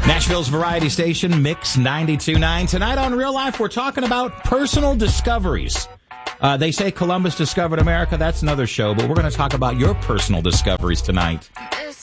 Nashville's variety station, Mix 92.9. Tonight on Real Life, we're talking about personal discoveries. They say Columbus discovered America. That's another show, but we're going to talk about your personal discoveries tonight.